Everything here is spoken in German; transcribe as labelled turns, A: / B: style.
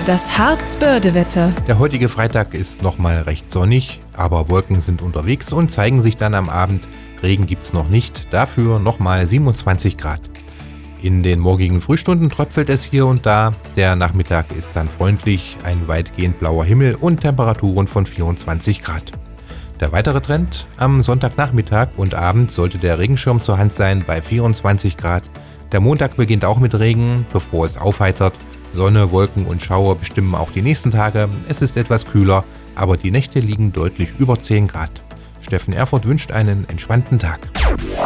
A: Das Harz-Börde-Wetter.
B: Der heutige Freitag ist nochmal recht sonnig, aber Wolken sind unterwegs und zeigen sich dann am Abend. Regen gibt's noch nicht, dafür nochmal 27 Grad. In den morgigen Frühstunden tröpfelt es hier und da. Der Nachmittag ist dann freundlich, ein weitgehend blauer Himmel und Temperaturen von 24 Grad. Der weitere Trend: am Sonntagnachmittag und Abend sollte der Regenschirm zur Hand sein bei 24 Grad. Der Montag beginnt auch mit Regen, bevor es aufheitert. Sonne, Wolken und Schauer bestimmen auch die nächsten Tage. Es ist etwas kühler, aber die Nächte liegen deutlich über 10 Grad. Steffen Erfurt wünscht einen entspannten Tag.